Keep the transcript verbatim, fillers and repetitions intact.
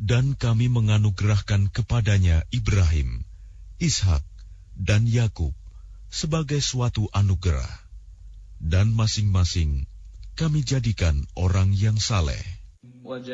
Dan kami menganugerahkan kepadanya Ibrahim, Ishak, dan Yakub sebagai suatu anugerah. Dan masing-masing kami jadikan orang yang saleh.